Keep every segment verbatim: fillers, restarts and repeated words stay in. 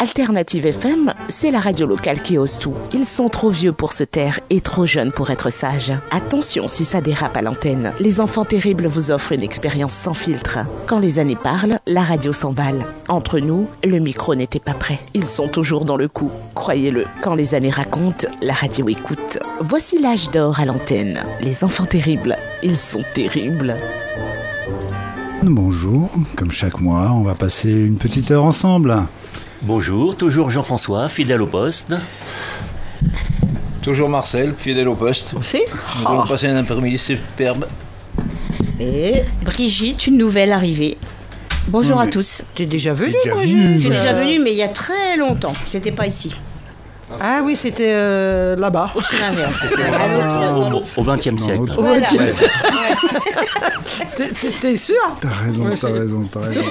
Alternative F M, c'est la radio locale qui ose tout. Ils sont trop vieux pour se taire et trop jeunes pour être sages. Attention si ça dérape à l'antenne. Les enfants terribles vous offrent une expérience sans filtre. Quand les années parlent, la radio s'emballe. Entre nous, le micro n'était pas prêt. Ils sont toujours dans le coup, croyez-le. Quand les années racontent, la radio écoute. Voici l'âge d'or à l'antenne. Les enfants terribles, ils sont terribles. Bonjour, comme chaque mois, on va passer une petite heure ensemble. Bonjour, toujours Jean-François, fidèle au poste. Toujours Marcel, fidèle au poste. Aussi. Nous allons passer un après-midi superbe. Et Brigitte, une nouvelle arrivée. Bonjour Oui, à mais- tous. t'es déjà venu, déjà moi, venu, j'ai- J'ai bah. déjà venu, mais il y a très longtemps. C'était pas ici. Ah oui, c'était euh, là-bas. Au chemin vert. Ah, Au- Au vingtième Non, siècle. autre- Voilà. Ouais. T'es, t'es- t'es sûr? T'as raison, Ouais, t'as c'est- raison, t'as raison.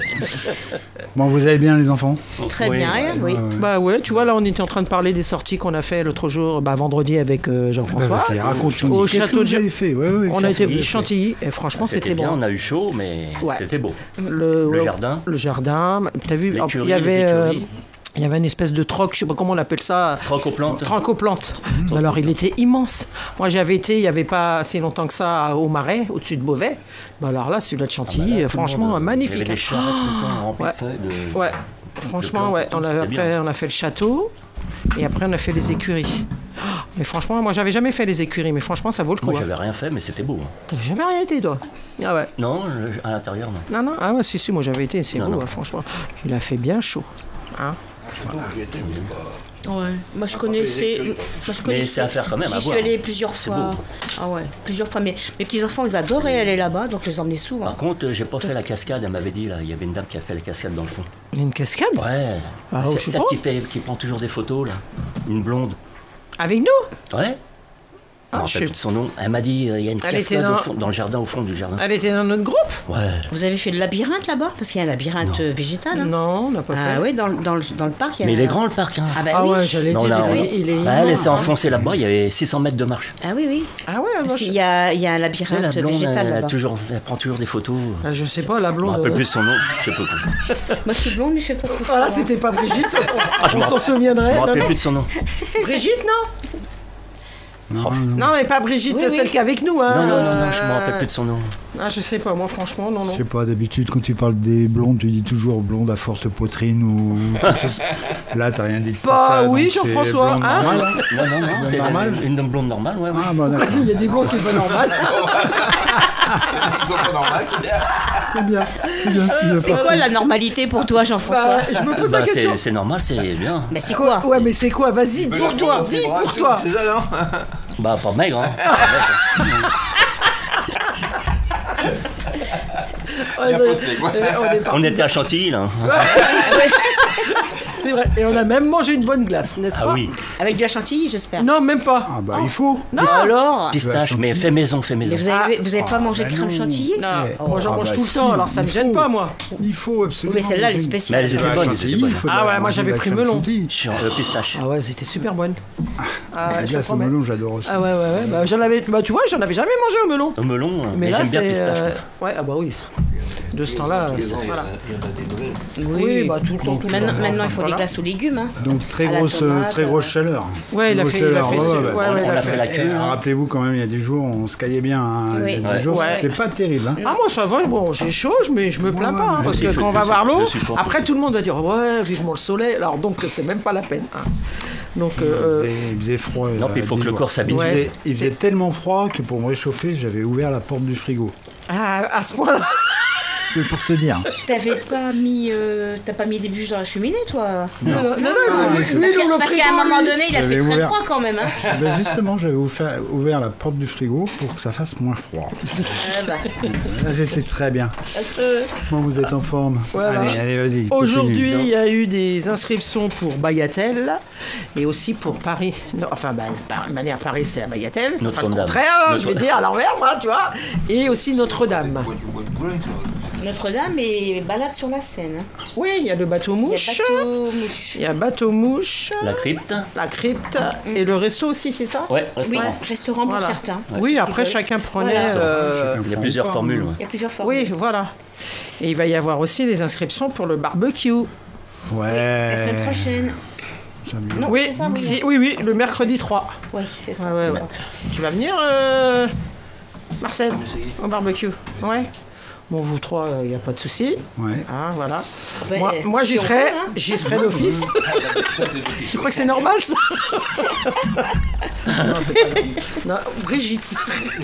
Bon, vous allez bien les enfants? Très Oui, bien, ouais. oui. Ouais, ouais. Bah ouais, tu vois, là on était en train de parler des sorties qu'on a fait l'autre jour, bah vendredi avec euh, Jean-François. Vas-y, raconte-nous. Au Qu'est-ce château que de vous avez fait? Ouais, ouais, On a qu'est-ce que été vous avez Chantilly et franchement c'était, C'était bien, bon. on a eu chaud, mais Ouais. c'était beau. Le, Le jardin. Le jardin. T'as vu, L'écurie, il y avait, les euh, écuries. il y avait une espèce de troc, je sais pas comment on appelle ça. Troc-aux-plantes. Troc-aux-plantes. Alors il était immense. Moi j'avais été, il y avait pas assez longtemps que ça au Marais, au-dessus de Beauvais. Bah alors là, celui-là de Chantilly, Ah bah là, tout le franchement monde, magnifique. Il y avait des charrettes tout le temps remplies Ouais. de feuilles. De... Ouais, franchement, ouais. On a, C'était après, bien. on a fait le château et après, on a fait les écuries. Oh, mais franchement, moi, j'avais jamais fait les écuries, mais franchement, ça vaut le coup. Moi, hein. j'avais rien fait, mais c'était beau. hein. T'avais jamais rien été, toi? Ah ouais. Non, le- à l'intérieur, non. Non, non. Ah ouais, si, si, moi, j'avais été, c'est Non, beau, non. hein, franchement. Il a fait bien chaud. Hein? Ouais. Moi je connaissais. Moi, je Mais connaissais- c'est à faire quand même, à J'y suis voir. allée plusieurs C'est fois. beau. Ah ouais, plusieurs fois. Mais mes petits enfants, ils adoraient aller là-bas, donc je les emmenais souvent. Par contre, euh, j'ai pas fait la cascade, elle m'avait dit, là. Il y avait une dame qui a fait la cascade dans le fond. Il y a une cascade? Ouais. Ah, C'est- je sais celle pas. qui, fait, qui prend toujours des photos, là. Une blonde. Avec nous? Ouais. Ah, Je me je rappelle sais- plus de son nom. Elle m'a dit, euh, il y a une Elle était cascade dans- au fond- dans le jardin, au fond du jardin. Elle était dans notre groupe? Ouais. Vous avez fait le labyrinthe là-bas? Parce qu'il y a un labyrinthe euh, végétal. hein. Non, on n'a pas Ah fait. oui, dans, le- dans, le, dans le parc, il y a Mais il un- est grand, le parc, hein. Ah bah Ah oui. ouais, j'allais Non, dire, là, il, on- est- il est Bah, elle immense, s'est hein. enfoncée là-bas, il y avait six cents mètres de marche. Ah oui, oui. Ah ouais, moi, Parce je... qu'il y a, il y a un Tu sais, la labyrinthe blonde, végétal elle, a là-bas. toujours, elle prend toujours des photos. Ah, je sais pas, la Je me blonde. rappelle euh, plus de son nom, je sais pas plus. Moi je suis blonde, mais je fais pas trop. Voilà, c'était pas Brigitte. Ah, je On m'en- s'en Je souviendrait. me Non, rappelle non. plus de son nom. Brigitte, non? Non, Non, mais pas Brigitte, Oui, oui. celle qui est avec nous. Hein. Non, non, non, non, Euh, je me rappelle plus de son nom. Ah, je sais pas, moi, franchement, non, Je non. sais pas, d'habitude, quand tu parles des blondes, tu dis toujours blonde à forte poitrine ou quelque chose. Là, t'as rien dit de tout Bah ça. oui, donc c'est Jean-François, blonde hein normale. Non, non, non, c'est normal. une blonde normale, ouais, ouais. Ah, bah d'accord. Il y a des blondes qui sont pas normales. Ils sont pas normaux, c'est bien. C'est bien, c'est bien. il est C'est parti. quoi la normalité pour toi, Jean-François? Bah, je me pose Bah, la question. c'est c'est normal, c'est bien. Mais c'est quoi? Ouais, mais c'est quoi? Vas-y, dis pour toi, dis pour toi. C'est ça, non? Bah, pas maigre, hein. Ouais, Y a ouais, pas de blague, ouais. euh, on est parti. On était à Chantilly, là. C'est vrai. Et on a même mangé une bonne glace, n'est-ce pas? Ah oui, Avec de la chantilly, j'espère. Non, même pas. Ah, bah il faut. Non. Alors? pistache, Chantilly. mais fait maison, fait maison. Mais vous avez, vous avez pas Ah, mangé de bah crème non. chantilly? Non, Eh, moi j'en ah mange bah tout le si, temps, alors ça me il gêne faut. pas, moi. Il faut absolument. Oui, mais celle-là, elle est manger. Mais spéciale. elles étaient Ah, bonnes, elles chantilly, étaient bonnes. il faut Ah de la- ouais, moi, j'avais de la pris crème melon. chantilly. Sur euh, pistache. Ah ouais, c'était super bonne. Ah La ouais, je te glace au promets. melon, j'adore aussi. Ah ouais, ouais, ouais. Bah, j'en avais, bah, tu vois, j'en avais jamais mangé au melon. Au melon, Mais mais là, j'aime bien c'est. pistache. euh, Ouais, ah bah oui. De ce temps-là, c'est- voilà. Oui, bah tout le temps, tout le Maintenant, temps. maintenant, il faut Voilà. des glaces aux légumes. Hein. Donc très À la grosse, tomate, très grosse euh, chaleur. Ouais, il a Grosse fait, il a chaleur, fait, ouais, ce- ouais, ouais, ouais. ouais, On il a l'a fait. fait la Eh, queue. hein. Rappelez-vous quand même, il y a des jours, on se caillait bien. hein. Oui. Il y a des Ouais. jours, Ouais. c'était pas terrible. Hein. Ah moi ça va, bon j'ai chaud, mais je me plains Ouais, pas, hein, ouais, parce si, que je- quand on je va voir sais- l'eau, je supporte. après tout le monde va dire ouais vivement le soleil, alors donc c'est même pas la peine. hein. Donc Il euh, faisait, il faisait froid. Non, euh, puis il faut des que le jours. corps s'habitue. Il, Ouais. faisait, il faisait tellement froid que pour me réchauffer, j'avais ouvert la porte du frigo. ah, à ce point-là. C'est pour te dire. T'avais pas mis, euh, t'as pas mis des bûches dans la cheminée, toi? Non, non, non, non, Ah, lui, je- lui, Parce il ouvre que- le parce frigo, qu'à un moment lui. donné, il a J'avais fait très ouvert. froid quand même. Hein. Ben justement, j'avais ouvert, ouvert la porte du frigo pour que ça fasse moins froid. Ah bah. Là, j'étais très bien. Euh, Bon, vous êtes en forme. Voilà. Allez, allez, vas-y. Aujourd'hui, continue. il y a eu des inscriptions pour Bagatelle et aussi pour Paris. Non, enfin, bah, par manière Paris, c'est à Bagatelle. Enfin, le Notre-Dame. contraire, hein, je vais Notre- dire à l'envers, moi, tu vois. Et aussi Notre-Dame. Notre-Dame est balade sur la Seine. Oui, il y a le bateau Il y a mouche. bateau mouche. Il y a bateau mouche. La crypte. La crypte et le resto aussi, c'est ça? Ouais, Oui, restaurant. restaurant pour Voilà. certains. Oui, après Ils veulent. chacun prenait. Voilà. euh, Il y a plusieurs formules. ouais. Il y a plusieurs formes. Oui, voilà. Et il va y avoir aussi des inscriptions pour le barbecue. Ouais. La semaine prochaine. Samedi. Non, Oui, c'est ça, oui. si- oui, oui, le mercredi trois. Oui, c'est ça. Ouais, ouais, ouais. Tu vas venir, euh, Marcel, au barbecue? Ouais. Bon, vous trois, il n'y a pas de souci. Ouais. Hein, voilà. Ben, moi, moi si j'y on serai, peut, hein. j'y serai d'office. Tu crois que c'est normal, ça? Non, c'est pas normal. Non, Brigitte.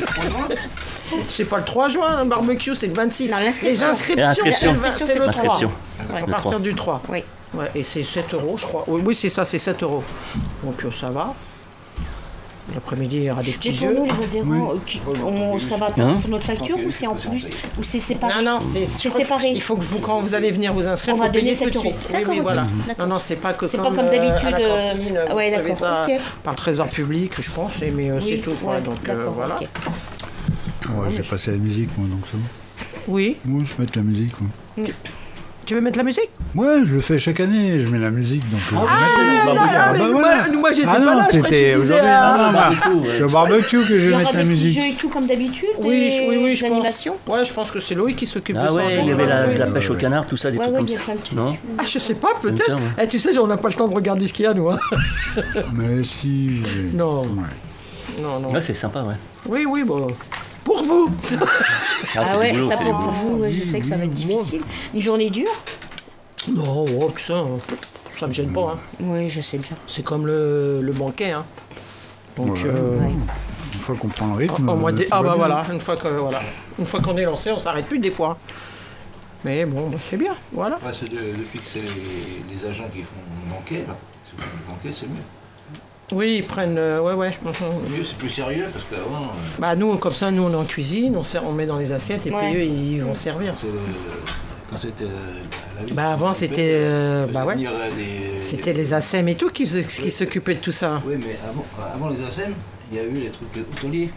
C'est pas le trois juin, un barbecue, c'est le vingt-six. Non, l'inscription. Les inscriptions, L'inscription. c'est le vingt- c'est le trois. Inscription. À Le partir trois. du trois. Oui. Ouais, et c'est sept euros, je crois. Oui, oui, c'est ça, c'est sept euros. Donc euh, ça va. L'après-midi, il y aura des Mais petits pour jeux. nous, les adhérents, euh, qui- on- ça va passer Hein sur notre facture ou c'est en plus? Ou c'est séparé? Non, non, c'est C'est je crois que séparé. Il faut que vous, quand vous allez venir vous inscrire, On faut va donner payer tout sept de euros. suite. Oui, D'accord, oui, ok. voilà. D'accord. Non, non, c'est pas que C'est pas comme, comme euh, d'habitude, à la euh, cantine, ah vous ouais, recevez d'accord, ça ok. par le trésor public, je pense, et- mais euh, c'est Oui, tout. quoi. ouais, Donc euh, d'accord, voilà. ok. Ouais, j'ai passé la musique, moi, donc c'est bon. Oui. Moi, je mets la musique. Moi. Tu veux mettre la musique? Ouais, je le fais chaque année, je mets la musique, donc euh, je vais Ah, mettre la non, musique. non, Ah, mais bah, moi- voilà. moi, j'étais Ah pas non, là, je croyais c'était que tu disais, aujourd'hui. ah, Non, non, barbecue, bah, ouais. c'est au barbecue que je Il y vais aura mettre des la petits musique. jeux et tout comme d'habitude, Oui, des oui, oui, je pense. animations. Ouais, je pense que c'est Loïc qui s'occupe de Ah ça. ouais, il y avait la, la pêche au ouais. canard, tout ça, des Ouais, trucs ouais, comme il y a ça. plein de trucs. Non? Ah, je sais pas, Comme peut-être. ça, ouais. Eh, tu sais, on n'a pas le temps de regarder ce qu'il y a, nous. Hein. Mais si. j'ai- Non. Ouais. Non, non. Ouais, c'est sympa, ouais. Oui, oui, bon. Pour vous. Ah, c'est Ah ouais, du boulot, ça c'est du pour boulot. vous, ouais, je sais que ça va être difficile. Une journée dure? Non, oh, que ça, hein. Ça me gêne pas. Hein. Oui, je sais bien. C'est comme le, le banquet. Hein. Donc, Ouais. euh, Ouais. Une fois qu'on prend le rythme. au mois de- euh, tout ah va bah bien. voilà, une fois que voilà, une fois qu'on est lancé, on s'arrête plus des fois. Mais bon, bah, c'est bien, voilà. Ouais, c'est de- depuis que c'est les, les agents qui font le banquet, là, c'est le banquet, c'est mieux. Oui, ils prennent, euh, ouais, ouais. mhm. C'est mieux, c'est plus sérieux, parce qu'avant, euh, Bah nous, comme ça, nous on est en cuisine, on, sert, on met dans les assiettes et Ouais. puis eux ils vont servir. c'est, quand c'était euh, la vie. Bah avant c'était, euh, bah ouais, Venir, euh, des- c'était les A S E M et tout qui, fais- qui s'occupaient de tout ça. Oui, mais avant, avant les A S E M, il y a eu les trucs hôteliers.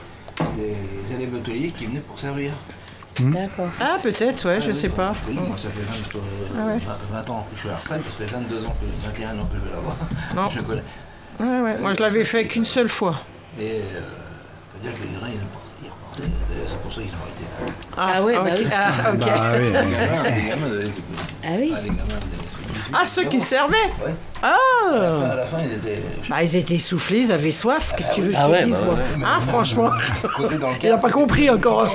Les élèves hôteliers qui venaient pour servir. D'accord. Ah peut-être, ouais, Ah je oui, sais moi, pas. je connais, moi, ça fait vingt, euh, Ah ouais. vingt, vingt ans que je suis à la retraite, ça fait vingt-deux ans, que, vingt et un ans que je vais là-bas. Non. Je connais. Ouais, ouais. Moi je l'avais fait qu'une seule fois. Et euh, faut dire que les gens, ils repartaient, ils repartaient. D'ailleurs, c'est pour ça qu'ils ont arrêté. Ah ouais, bah ok. oui. Ah, ok. Bah oui. Les gamins, les gamins, de- Ah oui. ah, les gamins, de- c'est dix-huit, Ah ceux qui dix-neuf ans. servaient. Ouais. À la, fin, Ah. à la fin, ils étaient. Bah ils étaient essoufflés, ils avaient soif. Qu'est-ce que tu veux que je Ah te ouais, dise bah moi ouais, ouais. Hein, franchement. Côté dans le Il a cadre, pas compris encore.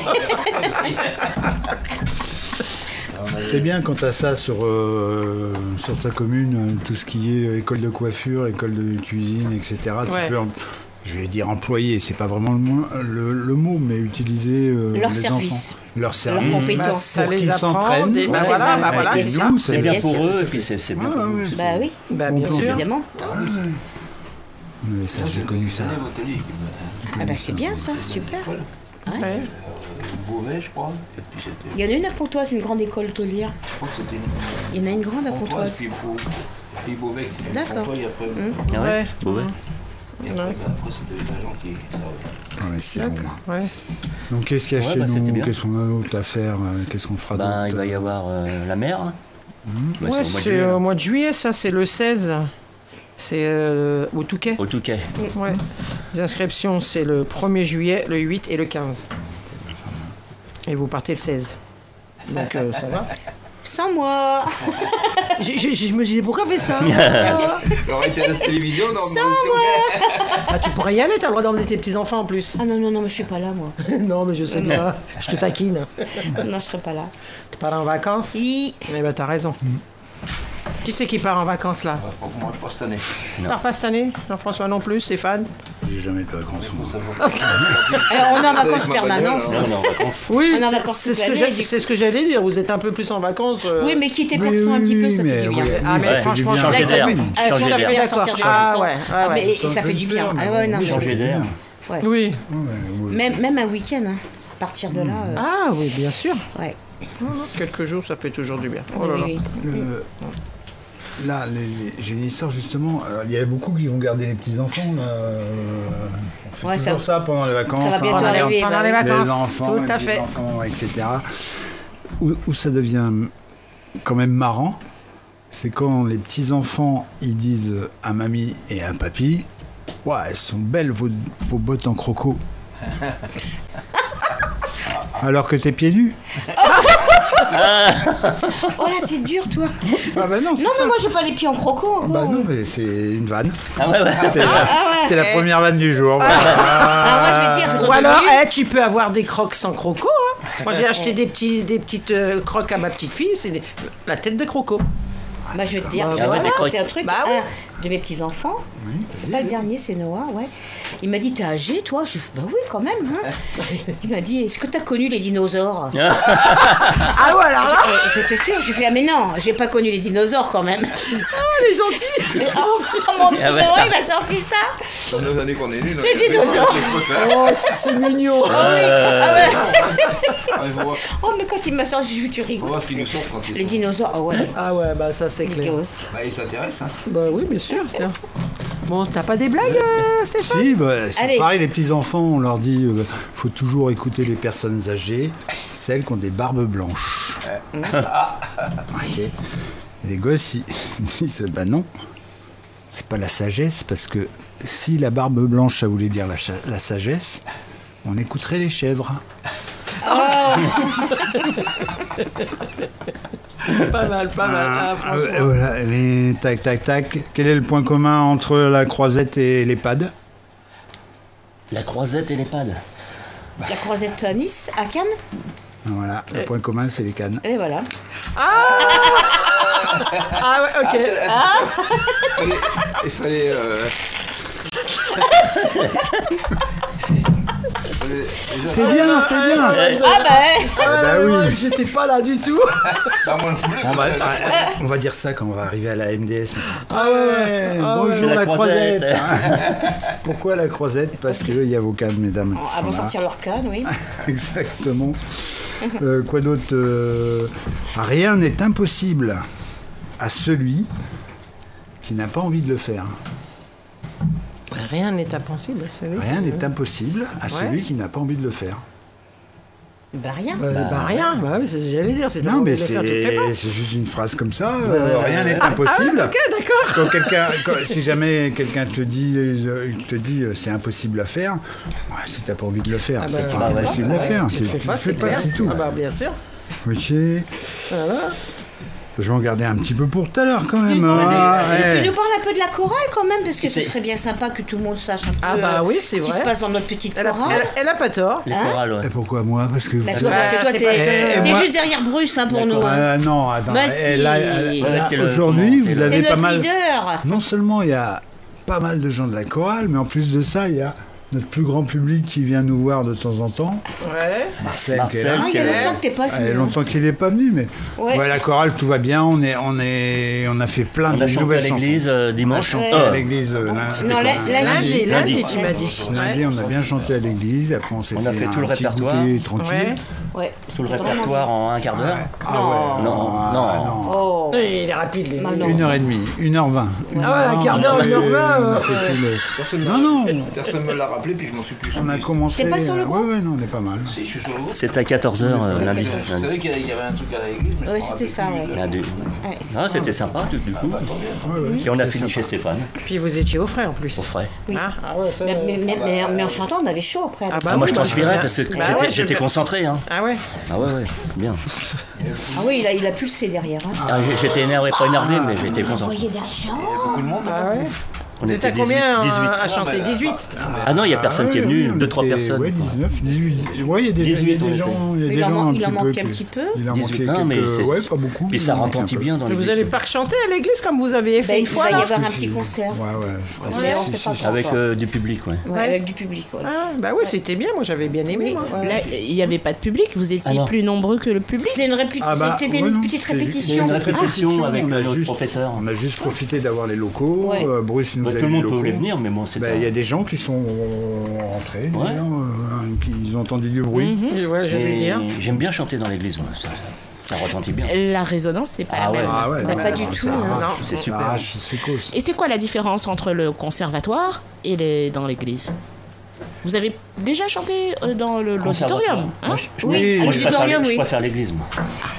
on avait- C'est bien quand tu as ça sur, euh, sur ta commune, euh, tout ce qui est euh, école de coiffure, école de cuisine, et cetera. Tu Ouais. peux, em- je vais dire employer, c'est pas vraiment le, mo- le, le mot, mais utiliser euh, Leur les service. enfants. Leur service. compétences. Bah, ça Pour les qu'ils apprend. s'entraînent. des- Bah Ouais, voilà, c'est ça. bah voilà, Et c'est nous, ça. ça C'est fait- bien bien pour sûr. eux, et puis c'est c'est bien Ah, pour nous. ouais, Bah oui, Bah Bon bien plan. sûr. évidemment. Mais ça, Moi, j'ai c'est connu les ça. élèves hôteliers qui me- Ah bah c'est bien ça, super. École, Ouais. Ouais. euh, Beauvais, je crois. Et puis c'était. Il y en a une à Pontoise, une grande école hôtelière. Je crois que c'était une. Il y en a une grande à Pontoise, Pontoise. puis Beau- puis Beauvais. qui était D'accord. Pontoise, et après, Hum. Ah ouais, Ouais. Bon, ouais. et après, Ouais. après, c'était les agents qui. Ouais, c'est bon. Ouais. Donc qu'est-ce qu'il y a Ouais, chez bah, c'était nous? bien. Qu'est-ce qu'on a d'autre à faire? euh, Qu'est-ce qu'on fera Ben, il d'autre va y avoir euh, la mer. Bah, Ouais, c'est au mois de c'est juillet, au là. mois de juillet, ça, c'est le seize. C'est euh, au Touquet. Au Touquet. Ouais. Les inscriptions, c'est le premier juillet, le huit et le quinze. Et vous partez le seize. Donc euh, ça va. Sans moi. J'ai- j'ai- Je me disais, pourquoi fait ça Il aurait été à la télévision dans Ah, tu pourrais y aller, t'as le droit d'emmener tes petits-enfants en plus. Ah non, non, non, mais je suis pas là, moi. Non, mais je sais pas. Je te taquine. Non, je serai pas là. Tu pars en vacances? Si. Eh ben, t'as raison. Qui c'est qui part en vacances là? Pour moi, pas cette année. Tu pars pas cette année? Jean-François non plus, Stéphane? J'ai jamais de vacances. moi. Alors, on est en vacances Avec ma permanentes. bagnole, Là, on est en vacances. Oui, On est en c'est- vacances c'est toute ce que l'année, j'ai- du c'est ce que j'allais dire. Vous êtes un peu plus en vacances. euh, Oui, mais quitter Oui, Persan un oui, petit peu, oui, ça mais fait du bien. oui, Ah, mais ça fait franchement, du bien. Changer Là, d'air. il faut- ah, Changer tout à d'air. fait, D'accord. sortir des Ah chansons. ouais, ouais, Ah, ouais. mais et Ça ça fait fait du bien. plaisir, Ah mais ouais, bon, non, oui, mais- Changer d'air. ouais. Oui. Ouais, ouais. Même, même un week-end, hein. À partir de là, euh, Ah oui, bien sûr. ouais. Quelques jours, ça fait toujours du bien. Oh là là. Oui, oui. Le- Là, les- les- j'ai une histoire justement. euh, Il y a beaucoup qui vont garder les petits enfants. Là. euh, On fait Ouais, toujours ça- ça, pendant les vacances. ça va hein, bientôt on regarde arriver, Pendant bah les oui. vacances, les enfants, tout les à petits fait. enfants, et cetera. Où, où ça devient quand même marrant, c'est quand les petits enfants ils disent à mamie et à papy, ouais, elles sont belles vos, vos bottes en croco. Alors que t'es pieds nus. Oh là, t'es dur, toi. Ah bah non, c'est Non, ça. mais moi, j'ai pas les pieds en croco. encore. Bah non, mais c'est une vanne. Ah ouais, ouais. C'est la- Ah ouais. C'était la première vanne du jour. Ah, moi, je vais dire, je Ou voudrais alors, mieux. eh, tu peux avoir des crocs sans croco. Hein. Moi, j'ai acheté des, petits, des petites euh, crocs à ma petite fille. C'est des- la tête de croco. Bah, je vais te dire, Bah, je vais ouais, te des raconter un truc. Bah ouais. Un de mes petits-enfants, c'est pas le dernier, c'est Noah, ouais. Il m'a dit, t'es âgé, toi? Je dis, bah oui, quand même. Hein. Il m'a dit, est-ce que t'as connu les dinosaures? Ah ouais, alors là, Et je te suis, j'ai fait, ah mais non, j'ai pas connu les dinosaures quand même. elle est gentille. Et, oh, mon petit Ah ouais, Noah, ça- il m'a sorti ça. Dans nos années qu'on est nés, Les dinosaures. Oh, c'est c'est mignon. Euh, Il faut voir, Oh, mais quand il m'a sorti, je tu faut rigoles. voir ce qu'ils nous sortent quand ils Les sont- dinosaures, ah ouais, Ah ouais, bah ça c'est les clair. gosses. Bah, ils s'intéressent. Hein. Bah oui, bien sûr. c'est- Bon, t'as pas des blagues, euh, Stéphane? Si, bah, c'est Allez. pareil, les petits-enfants, on leur dit euh, faut toujours écouter les personnes âgées, celles qui ont des barbes blanches. Ok. Et les gosses, ils ils disent bah non, c'est pas la sagesse, parce que si la barbe blanche, ça voulait dire la, cha- la sagesse, on écouterait les chèvres. Pas mal, pas mal. Ah, Ah, franchement. euh, voilà, les tac tac tac. Quel est le point commun entre la croisette et l'EHPAD? La croisette et l'EHPAD. La croisette à Nice, à Cannes, Voilà, le point commun, c'est les cannes. et voilà. Ah ouais, ok. Fallait- Il fallait. Euh... fallait déjà- C'est bien, c'est bien. Ah bah, ouais. Ah, bah ouais, oui. ouais, j'étais pas là du tout. Bah, moi non plus. On va, on va dire ça quand on va arriver à la M D S. Ah ouais, Ah bonjour ouais. la, La croisette. croisette. Pourquoi la croisette? Parce qu'il y a vos cannes, mesdames. qui Bon, sont avant de là. sortir leur canne, oui. Exactement. Euh, quoi d'autre? Euh, Rien n'est impossible à celui qui n'a pas envie de le faire. Rien n'est impossible à celui. Rien n'est impossible à Ouais. celui qui n'a pas envie de le faire. Bah rien. Bah, bah, rien, bah oui, c'est ce que j'allais dire. C'est Non, mais de le faire, tu le fais pas. c'est c'est juste une phrase comme ça. euh, rien n'est impossible. Ok, d'accord. Quand quelqu'un, quand- si jamais quelqu'un te dit, euh, te dit euh, c'est impossible à faire, ouais, si t'as pas envie de le faire, Ah c'est bah, pas bah ouais. impossible à faire. Tu C'est- le fais tu pas, le fais c'est pas, clair. c'est tout. Ah bah bien sûr. Ok. Voilà. Je vais en garder un petit peu pour tout à l'heure quand même. Tu hein. Ouais. nous parles un peu de la chorale quand même, parce que ce C'est- serait bien sympa que tout le monde sache un peu Ah bah euh, oui, c'est ce qui vrai. se passe dans notre petite Elle a, chorale. elle, elle a pas tort. Les Hein chorales, ouais. Et pourquoi moi? Parce que vous Bah, êtes- toi, parce que toi, c'est t'es parce que- t'es moi- juste derrière Bruce hein, pour nous. hein. Ah, non, attends. Bah eh, si. là, Ouais, là, t'es le- aujourd'hui, comment, t'es vous le- T'es avez pas notre mal. leader. Non seulement il y a pas mal de gens de la chorale, mais en plus de ça, il y a notre plus grand public qui vient nous voir de temps en temps. Ouais. Marcel, Marcel, qui est là. Ah, il y a c'est longtemps que t'es pas Ah, Il y a venu. hein. longtemps qu'il n'est pas venu, mais Ouais. ouais, la chorale, tout va bien. On est, on est, on a fait plein On de a chanté à nouvelles chansons. l'église euh, On a dimanche. chanté Oh. à l'église euh, lundi. Non, la- C'était la- quoi, Lundi, lundi, Lundi. tu m'as dit. Lundi, on a bien chanté à l'église. Après, on s'est On fait a fait un tout le petit répertoire. goûter tranquille. Ouais. Ouais. Sous le C'était vraiment répertoire en un quart d'heure. Ah Non. ouais. Non, ah, non. non. Oh. Oui, il est rapide, lui. Non, non. Une heure et demie, une heure vingt. Ah ouais, un quart d'heure, une heure vingt, On a euh, fait tout le- Personne Non, m'a- non. Personne me l'a rappelé, puis je m'en suis plus On a souvenu. commencé. T'es pas sur le euh, groupe Ouais, ouais, non, on est pas mal. Si, je suis sur le groupe. C'était à quatorze heures euh, lundi. Je savais qu'il y avait- il y avait un truc à l'église, mais je Ouais, m'en c'était rappelais ça, plus. ouais. Lundi. Ouais, c'est- Ah, c'était sympa du, du coup. Ouais, ouais. Et on a fini chez Stéphane, Puis vous étiez au frais en plus. au frais. Oui. Ah, ah ouais, ça. Mais, mais, mais, mais, mais en chantant, on avait chaud après. Ah bah Ah, moi oui, je bah, transpirais bien. parce que Bah j'étais ouais, je j'étais vais- concentré. Hein. Ah ouais. Ah ouais, ouais, bien. Ah oui, il a, il a pulsé derrière. Hein. Ah, j'étais énervé, pas énervé, mais j'étais Vous concentré. voyez des gens. Beaucoup de monde. Ah ouais. On Vous êtes à était combien dix-huit. euh, à dix-huit. chanter? dix-huit. Ah non, il n'y a personne Ah qui est ouais, venu, ouais, on deux, trois était- personnes. Ouais, dix-neuf, dix-huit. Ouais, il y a des, il y a dix-huit, des on gens, il y a Il des en gens man- un il en petit peu manquait un qui- petit peu. Il en dix-huit, manquait non, mais quelques- c'est- ouais, pas beaucoup. Puis mais ça il manquait un retentit peu. bien dans Vous l'église. allez pas chanter à l'église comme vous aviez Bah, fait il une va fois y là? avoir un Parce que petit c'est- concert. Ouais, ouais. je crois Ouais, que on si, sait si, pas si. Avec encore. euh, du public, ouais. Ouais, avec du public. Ouais. Ah, bah oui, c'était bien. Moi, j'avais bien aimé. Oui, moi. ouais. Là, il n'y avait pas de public, vous étiez Ah non. plus nombreux que le public. C'est une, répé- Ah bah, c'était ouais, une non, petite c'est- C'est répétition. une répétition Ah, avec on a notre juste- professeur. On a juste profité d'avoir les locaux. Ouais. euh, Bruce nous Bah, a tout eu le les monde locaux. pouvait venir, mais bon, c'était. Bah, il y a des gens qui sont rentrés, Ouais. d'ailleurs, euh, qui ils ont entendu du bruit. Et ouais, je vais Et dire. J'aime bien chanter dans l'église, moi, ça, ça retentit bien. La résonance, c'est pas Ah la ouais. même. Ah ouais, Bah, non, pas non, du ça tout, arrache, non, ça c'est super. arrache, c'est cause. Et c'est quoi la différence entre le conservatoire et les, dans l'église? Vous avez déjà chanté euh, dans le- l'auditorium, Conservatoire. hein? Moi, je- je- Oui, moi, je préfère auditorium, l'é- oui. Je préfère l'église, moi.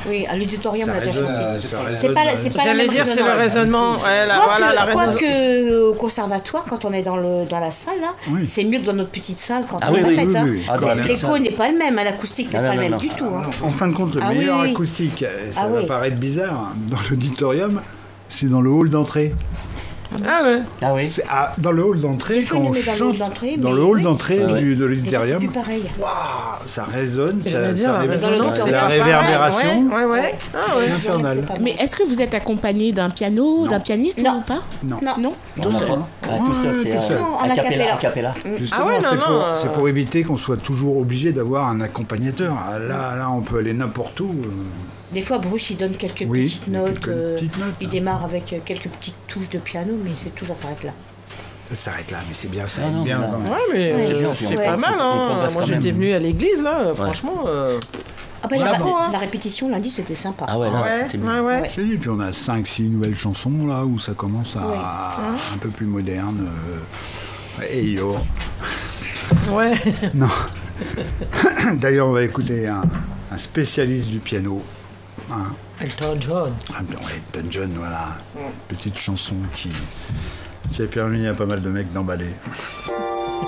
Oui, à l'auditorium, Ça on a déjà résonne, chanté. euh, ça C'est résonne, pas la- euh, c'est pas la J'allais même dire, c'est le résonance. raisonnement. Ouais, la, Quoique, voilà, la résonance. quoique, au conservatoire, quand on est dans, le, dans la salle, là, Oui. c'est mieux que dans notre petite salle quand Ah on oui, oui, répète. oui, hein. oui. Ah, dans la L'écho salle. n'est pas le même, hein, l'acoustique n'est Ah, pas non, le non, même non. du tout. hein. En fin de compte, le Ah oui, meilleur oui. acoustique, euh, ça Ah va oui. paraître bizarre, hein, dans l'auditorium, c'est dans le hall d'entrée. Ah ouais. Ah oui. C'est à- dans le hall d'entrée, fois, quand on on le met dans le chante hall d'entrée, dans mais le hall oui. d'entrée Ah ouais. du- de Et ça, c'est l'auditorium, plus pareil. waouh, ça résonne, ça, J'allais dire, ça la ré- résonance, c'est c'est la pas pareil. réverbération. Ouais, ouais, ouais. Ah ouais. C'est infernal. C'est pas Mais mal. est-ce que vous êtes accompagné d'un piano, Non. d'un pianiste Non. ou pas? Non. Non. Non. Tout seul. Ah, tout seul, Ouais, c'est tout seul. euh, Non, en a cappella. acapella. A cappella. Justement, Ah ouais, non, c'est non, pour, euh, c'est pour éviter qu'on soit toujours obligé d'avoir un accompagnateur. Ah, Là, là, on peut aller n'importe où. euh. Des fois, Bruce, il donne quelques Oui, petites il y a notes. quelques euh, petites notes, il hein. démarre avec euh, quelques petites touches de piano, mais c'est tout, ça s'arrête là. Ça s'arrête là, mais c'est bien, ça Non, aide non, bien là, quand même. Ouais, mais Ouais, euh, c'est bien, c'est puis on- pas mal. on Hein. progresse Moi, quand j'étais même. venu à l'église, là. Franchement. euh, Ah ben, la, Bravo, hein. la répétition lundi, c'était sympa. Ah ouais, là, Ouais, c'était ouais, mieux. ouais. Je te dis, puis on a cinq six nouvelles chansons là où ça commence à Ouais. un peu plus moderne. euh, Et yo. Ouais. Non. D'ailleurs, on va écouter un, un spécialiste du piano. Hein. Elton John. Ah, ben, ouais, Elton John, voilà. Petite chanson qui, qui a permis à pas mal de mecs d'emballer.